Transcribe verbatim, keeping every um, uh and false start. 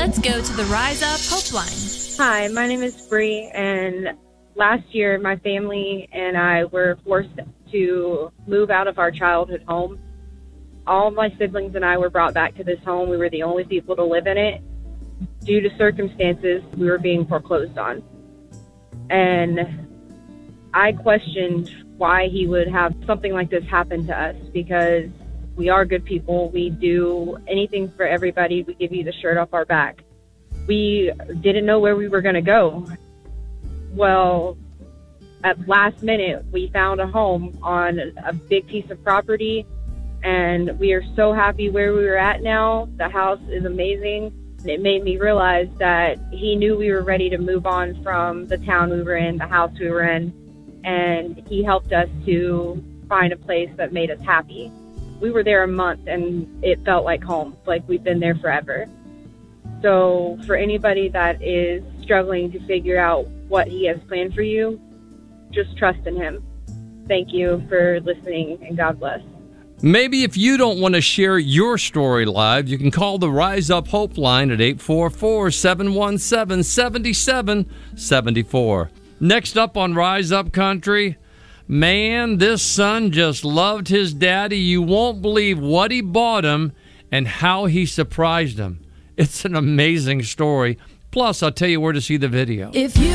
Let's go to the Rise Up Hope Line. Hi, my name is Bree, and last year my family and I were forced to move out of our childhood home. All of my siblings and I were brought back to this home. We were the only people to live in it. Due to circumstances, we were being foreclosed on. And I questioned why he would have something like this happen to us, because we are good people. We do anything for everybody. We give you the shirt off our back. We didn't know where we were going to go. Well, at last minute, we found a home on a big piece of property, and we are so happy where we were at now. The house is amazing. And it made me realize that he knew we were ready to move on from the town we were in, the house we were in, and he helped us to find a place that made us happy. We were there a month, and it felt like home, like we've been there forever. So for anybody that is struggling to figure out what he has planned for you, just trust in him. Thank you for listening, and God bless. Maybe if you don't want to share your story live, you can call the Rise Up Hope line at eight four four, seven one seven, seven seven seven four. Next up on Rise Up Country, man, this son just loved his daddy. You won't believe what he bought him and how he surprised him. It's an amazing story. Plus, I'll tell you where to see the video. If you